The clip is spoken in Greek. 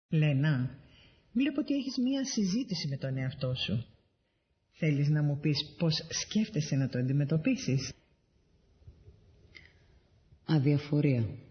Λένα, βλέπω ότι έχεις μία συζήτηση με τον εαυτό σου. Θέλεις να μου πεις πώς σκέφτεσαι να το αντιμετωπίσεις? Αδιαφορία.